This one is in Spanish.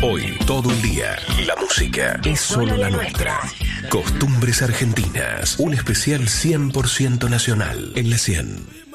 Hoy, todo el día, la música es solo la nuestra. Costumbres Argentinas, un especial 100% nacional en la 100.